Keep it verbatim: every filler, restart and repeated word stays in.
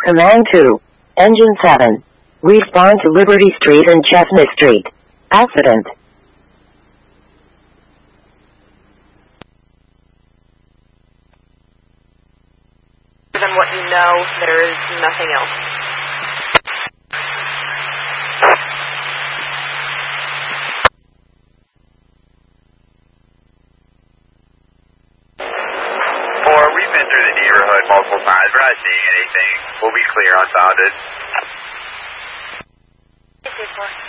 Command two. Engine seven. Respond to Liberty Street and Chestnut Street. Accident. Than what you know, there is nothing else. Four, we've been through the neighborhood multiple times. We're not seeing anything. We'll be clear on Founded. Four.